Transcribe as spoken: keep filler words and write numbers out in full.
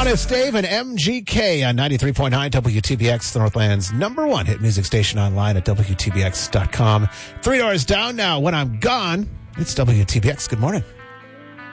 Honest Dave and M G K on ninety-three point nine W T B X, the Northland's number one hit music station, online at W T B X dot com. Three doors down now. When I'm gone, it's W T B X. Good morning.